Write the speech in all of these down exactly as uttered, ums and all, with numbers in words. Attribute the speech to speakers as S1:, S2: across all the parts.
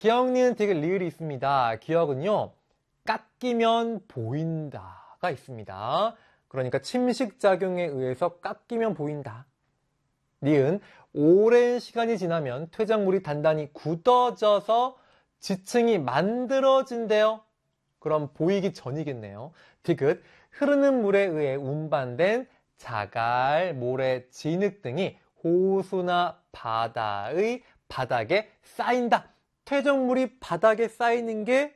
S1: 기역, 니은, 디귿, 리을이 있습니다. 기역은요, 깎이면 보인다가 있습니다. 그러니까 침식작용에 의해서 깎이면 보인다. 니은, 오랜 시간이 지나면 퇴적물이 단단히 굳어져서 지층이 만들어진대요. 그럼 보이기 전이겠네요. 디귿, 흐르는 물에 의해 운반된 자갈, 모래, 진흙 등이 호수나 바다의 바닥에 쌓인다. 퇴적물이 바닥에 쌓이는 게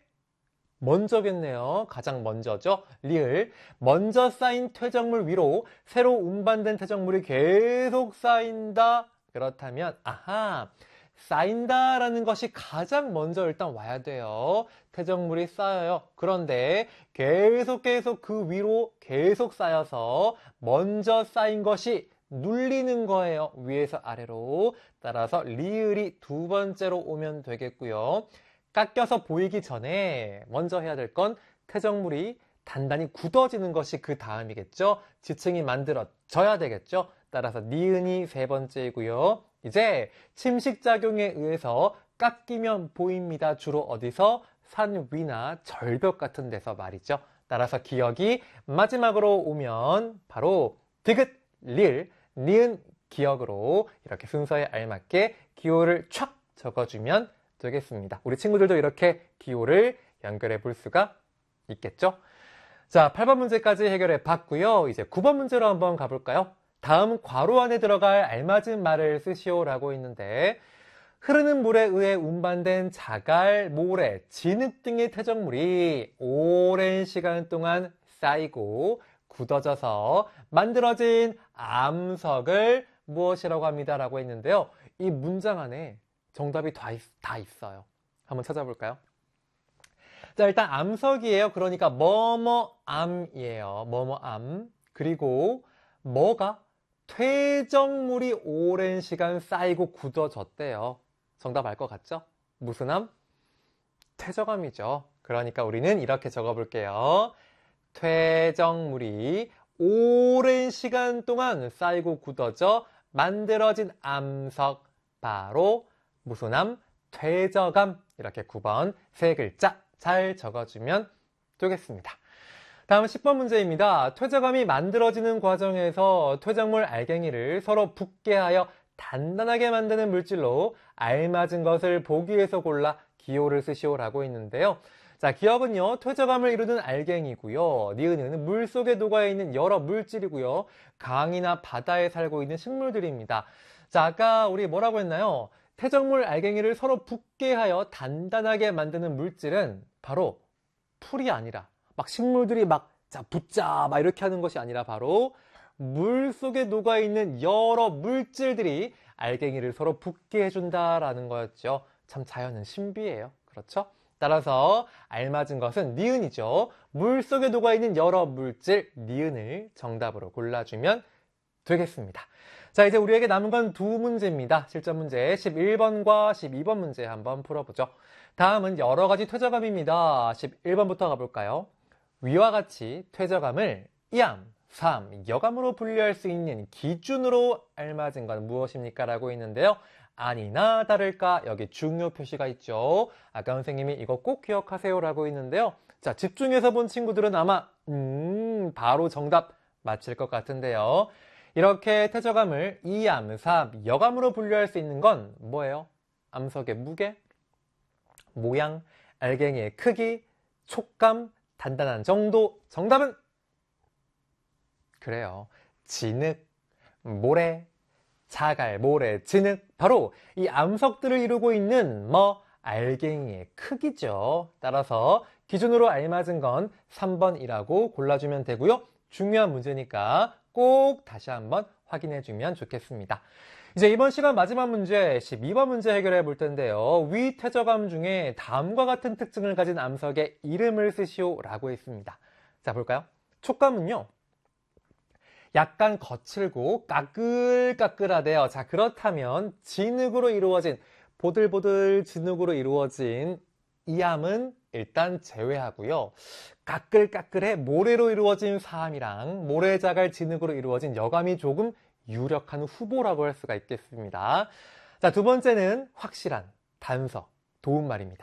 S1: 먼저겠네요. 가장 먼저죠. 리을, 먼저 쌓인 퇴적물 위로 새로 운반된 퇴적물이 계속 쌓인다. 그렇다면 아하, 쌓인다라는 것이 가장 먼저 일단 와야 돼요. 퇴적물이 쌓여요. 그런데 계속 계속 그 위로 계속 쌓여서 먼저 쌓인 것이 눌리는 거예요. 위에서 아래로. 따라서 리을이 두 번째로 오면 되겠고요. 깎여서 보이기 전에 먼저 해야 될 건 퇴적물이 단단히 굳어지는 것이 그 다음이겠죠. 지층이 만들어져야 되겠죠. 따라서 니은이 세 번째이고요. 이제 침식작용에 의해서 깎이면 보입니다. 주로 어디서? 산 위나 절벽 같은 데서 말이죠. 따라서 기역이 마지막으로 오면 바로 디귿, 리을, 니은, 기역으로 이렇게 순서에 알맞게 기호를 촥 적어주면 되겠습니다. 우리 친구들도 이렇게 기호를 연결해 볼 수가 있겠죠? 자, 팔 번 문제까지 해결해 봤고요. 이제 구 번 문제로 한번 가볼까요? 다음 괄호 안에 들어갈 알맞은 말을 쓰시오라고 있는데, 흐르는 물에 의해 운반된 자갈, 모래, 진흙 등의 퇴적물이 오랜 시간 동안 쌓이고 굳어져서 만들어진 암석을 무엇이라고 합니다 라고 했는데요. 이 문장 안에 정답이 다, 있, 다 있어요. 한번 찾아볼까요? 자, 일단 암석이에요. 그러니까 뭐뭐암이에요. 뭐뭐암. 그리고 뭐가? 퇴적물이 오랜 시간 쌓이고 굳어졌대요. 정답 알 것 같죠? 무슨 암? 퇴적암이죠. 그러니까 우리는 이렇게 적어볼게요. 퇴적물이 오랜 시간 동안 쌓이고 굳어져 만들어진 암석, 바로 무슨 암? 퇴적암. 이렇게 구 번 세 글자 잘 적어주면 되겠습니다. 다음 십 번 문제입니다. 퇴적암이 만들어지는 과정에서 퇴적물 알갱이를 서로 붙게 하여 단단하게 만드는 물질로 알맞은 것을 보기 위해서 골라 기호를 쓰시오라고 있는데요. 자, 기역은요, 퇴적암을 이루는 알갱이고요. 니은은 물속에 녹아있는 여러 물질이고요. 강이나 바다에 살고 있는 식물들입니다. 자, 아까 우리 뭐라고 했나요? 퇴적물 알갱이를 서로 붙게 하여 단단하게 만드는 물질은 바로 풀이 아니라 막 식물들이 막 자, 붙자 막 이렇게 하는 것이 아니라 바로 물속에 녹아있는 여러 물질들이 알갱이를 서로 붙게 해준다라는 거였죠. 참 자연은 신비해요. 그렇죠? 따라서 알맞은 것은 니은이죠. 물속에 녹아있는 여러 물질, 니은을 정답으로 골라주면 되겠습니다. 자, 이제 우리에게 남은 건 두 문제입니다. 실전 문제 십일 번과 십이 번 문제 한번 풀어보죠. 다음은 여러 가지 퇴적암입니다. 십일 번부터 가볼까요? 위와 같이 퇴적암을 이암, 삼, 여감으로 분류할 수 있는 기준으로 알맞은 건 무엇입니까? 라고 있는데요. 아니나 다를까 여기 중요 표시가 있죠. 아까 선생님이 이거 꼭 기억하세요 라고 있는데요. 자, 집중해서 본 친구들은 아마 음 바로 정답 맞힐 것 같은데요. 이렇게 퇴적암을 이암, 삼, 여감으로 분류할 수 있는 건 뭐예요? 암석의 무게, 모양, 알갱이의 크기, 촉감, 단단한 정도. 정답은 그래요. 진흙, 모래, 자갈, 모래, 진흙. 바로 이 암석들을 이루고 있는 뭐 알갱이의 크기죠. 따라서 기준으로 알맞은 건 삼 번이라고 골라주면 되고요. 중요한 문제니까 꼭 다시 한번 확인해 주면 좋겠습니다. 이제 이번 시간 마지막 문제 십이 번 문제 해결해 볼 텐데요. 위 퇴적암 중에 다음과 같은 특징을 가진 암석의 이름을 쓰시오 라고 했습니다. 자, 볼까요? 촉감은요, 약간 거칠고 까끌까끌하대요. 자, 그렇다면 진흙으로 이루어진, 보들보들 진흙으로 이루어진 이 암은 일단 제외하고요. 까끌까끌해 모래로 이루어진 사암이랑 모래자갈 진흙으로 이루어진 여감이 조금 유력한 후보라고 할 수가 있겠습니다. 자, 두 번째는 확실한, 단서, 도움말입니다.